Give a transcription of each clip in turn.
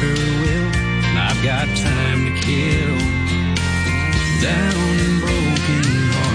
her will, and I've got time to kill down in Broken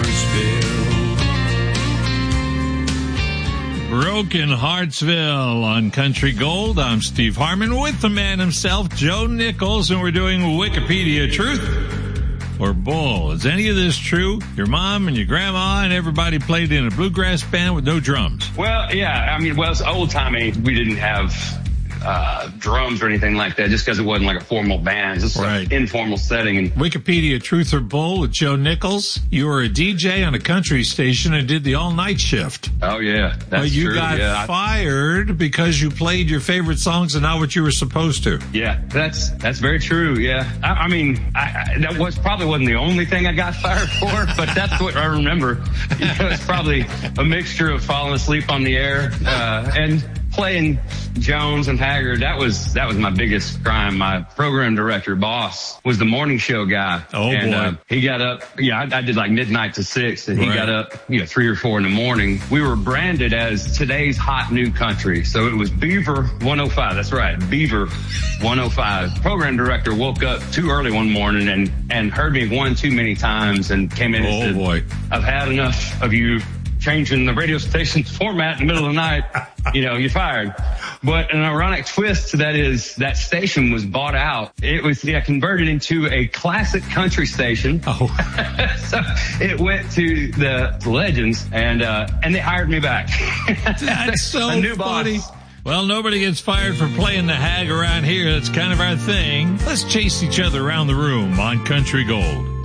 Heartsville. Broken Heartsville on Country Gold. I'm Steve Harmon with the man himself, Joe Nichols, and we're doing Wikipedia Truth or Bull. Is any of this true? Your mom and your grandma and everybody played in a bluegrass band with no drums. Well, yeah. I mean, well, it's old-timey. We didn't have drums or anything like that, just because it wasn't like a formal band. It's right. An informal setting. And Wikipedia Truth or Bull with Joe Nichols. You were a DJ on a country station and did the all-night shift. Oh, yeah. That's well, you true. got fired because you played your favorite songs and not what you were supposed to. Yeah, that's very true. Yeah. I mean, that probably wasn't the only thing I got fired for, but that's what I remember. You know, it's probably a mixture of falling asleep on the air, and playing Jones and Haggard. That was my biggest crime. My program director, boss, was the morning show guy. Oh, boy. He got up. Yeah, I did like midnight to 6, and he got up, 3 or 4 in the morning. We were branded as today's hot new country. So it was Beaver 105. That's right. Beaver 105. Program director woke up too early one morning and heard me one too many times and came in and said, boy, I've had enough of you changing the radio station's format in the middle of the night. You're fired. But an ironic twist to that is that station was bought out. It was converted into a classic country station. Oh. So it went to the Legends, and they hired me back. That's so a new funny. boss. Well, nobody gets fired for playing the hag around here. That's kind of our thing. Let's chase each other around the room on Country Gold.